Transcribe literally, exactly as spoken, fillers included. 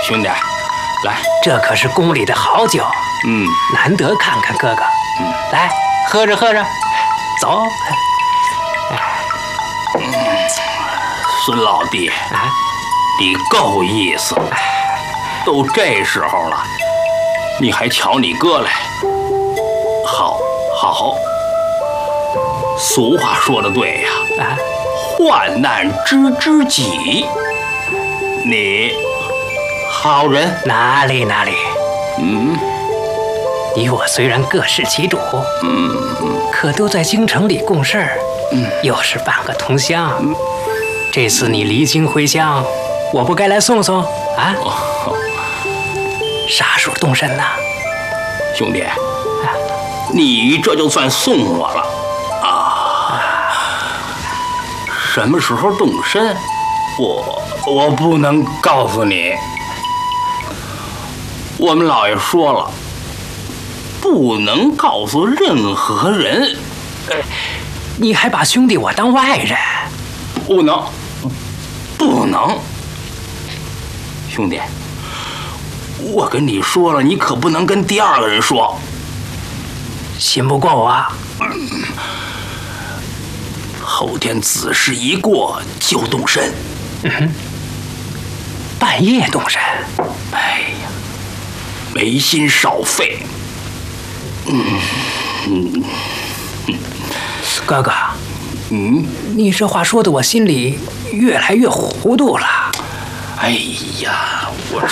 兄弟，来， 这可是宫里的好酒， 嗯， 难得看看哥哥。 嗯， 来，喝着喝着，走。 孙老弟啊， 你够意思，都这时候了，你还瞧你哥来？好，好。俗话说的对呀， 啊， 患难知知己。你好人哪里哪里？ 嗯， 你我虽然各司其主， 嗯， 可都在京城里共事儿， 嗯， 又是半个同乡。嗯，这次你离京回乡，我不该来送送啊？ 哦， 啥时候动身呐？ 兄弟，啊，你这就算送我了啊！什么时候动身？我我不能告诉你。我们老爷说了，不能告诉任何人。 呃，你还把兄弟我当外人？ 不能，不能。兄弟，我跟你说了，你可不能跟第二个人说。 信不过我？ 嗯，后天子时一过就动身。 嗯哼，半夜动身？ 哎呀，没心少肺。嗯嗯嗯， 哥哥， 嗯， 你这话说的我心里越来越糊涂了。 哎呀，我